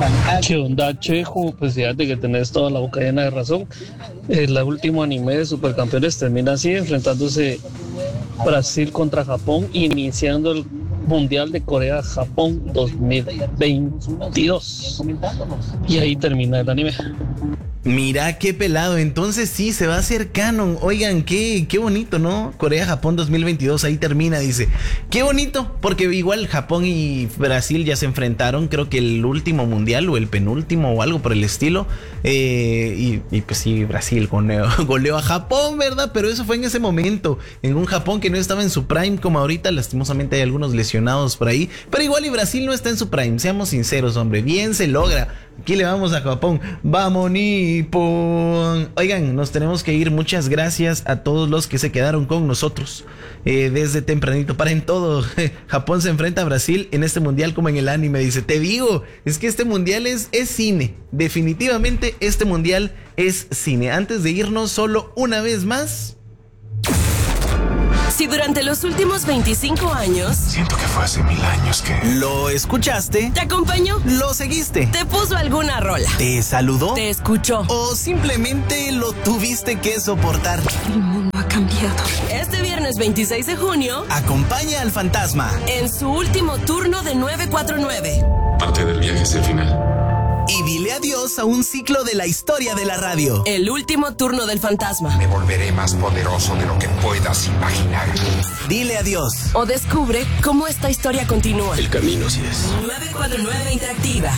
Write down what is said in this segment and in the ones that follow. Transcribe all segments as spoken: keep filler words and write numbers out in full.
¿Qué onda, Chejo? Pues fíjate que tenés toda la boca llena de razón. El último anime de Supercampeones termina así, enfrentándose Brasil contra Japón, iniciando el Mundial de Corea-Japón dos mil veintidós. Y ahí termina el anime. Mira qué pelado, entonces sí, se va a hacer canon. Oigan, qué, qué bonito, ¿no? Corea-Japón dos mil veintidós, ahí termina, dice. Qué bonito, porque igual Japón y Brasil ya se enfrentaron, creo que el último mundial o el penúltimo o algo por el estilo. Eh, y, y pues sí, Brasil goleó, goleó a Japón, ¿verdad? Pero eso fue en ese momento, en un Japón que no estaba en su prime como ahorita. Lastimosamente hay algunos lesionados por ahí, pero igual y Brasil no está en su prime, seamos sinceros, hombre, bien se logra. Aquí le vamos a Japón. ¡Vamos, Nippon! Oigan, nos tenemos que ir. Muchas gracias a todos los que se quedaron con nosotros eh, desde tempranito. Paren todo. Japón se enfrenta a Brasil en este mundial como en el anime. Dice, te digo, es que este mundial es, es cine. Definitivamente este mundial es cine. Antes de irnos, solo una vez más. Si durante los últimos veinticinco años... Siento que fue hace mil años que... ¿Lo escuchaste? ¿Te acompañó? ¿Lo seguiste? ¿Te puso alguna rola? ¿Te saludó? ¿Te escuchó? ¿O simplemente lo tuviste que soportar? El mundo ha cambiado. Este viernes veintiséis de junio... Acompaña al fantasma en su último turno de nueve cuatro nueve. Parte del viaje es el final. Y dile adiós a un ciclo de la historia de la radio. El último turno del fantasma. Me volveré más poderoso de lo que puedas imaginar. Dile adiós. O descubre cómo esta historia continúa. El camino sí es. nueve cuatro nueve Interactiva.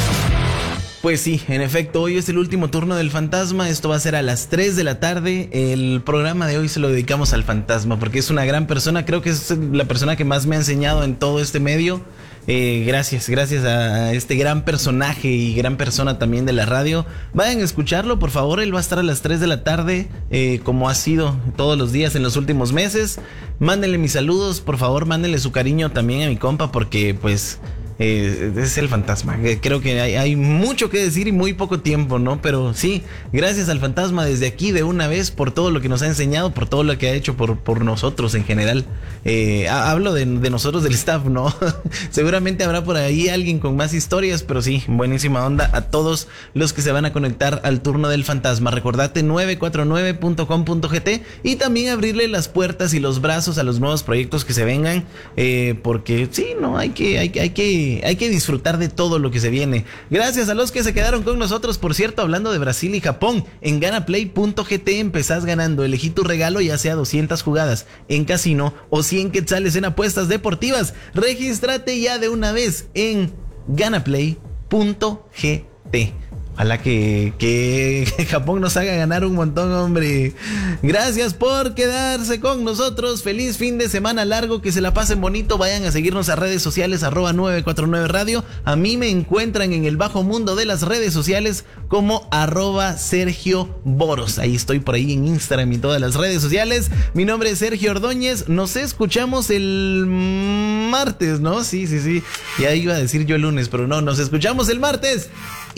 Pues sí, en efecto, hoy es el último turno del fantasma. Esto va a ser a las tres de la tarde. El programa de hoy se lo dedicamos al fantasma porque es una gran persona. Creo que es la persona que más me ha enseñado en todo este medio. Eh, gracias, gracias a este gran personaje y gran persona también de la radio. Vayan a escucharlo, por favor. Él va a estar a las tres de la tarde, eh, como ha sido todos los días en los últimos meses. Mándenle mis saludos, por favor, mándenle su cariño también a mi compa porque pues... Eh, es el fantasma. Creo que hay, hay mucho que decir y muy poco tiempo, ¿no? Pero sí, gracias al fantasma desde aquí de una vez por todo lo que nos ha enseñado, por todo lo que ha hecho por, por nosotros en general. Eh, hablo de, de nosotros del staff, ¿no? Seguramente habrá por ahí alguien con más historias, pero sí, buenísima onda a todos los que se van a conectar al turno del fantasma. Recordate nueve cuatro nueve punto com punto gt y también abrirle las puertas y los brazos a los nuevos proyectos que se vengan, eh, porque sí, no, hay que, hay, hay que Hay que disfrutar de todo lo que se viene. Gracias a los que se quedaron con nosotros. Por cierto, hablando de Brasil y Japón, en ganaplay punto gt empezás ganando. Elegí tu regalo, ya sea doscientas jugadas en casino o cien quetzales en apuestas deportivas. Regístrate ya de una vez en ganaplay punto gt. Ojalá que, que Japón nos haga ganar un montón, hombre. Gracias por quedarse con nosotros. Feliz fin de semana largo, que se la pasen bonito. Vayan a seguirnos a redes sociales, arroba nueve cuatro nueve radio. A mí me encuentran en el bajo mundo de las redes sociales como arroba Sergio Boros. Ahí estoy por ahí en Instagram y todas las redes sociales. Mi nombre es Sergio Ordóñez. Nos escuchamos el martes, ¿no? Sí, sí, sí. Ya iba a decir yo el lunes, pero no, nos escuchamos el martes.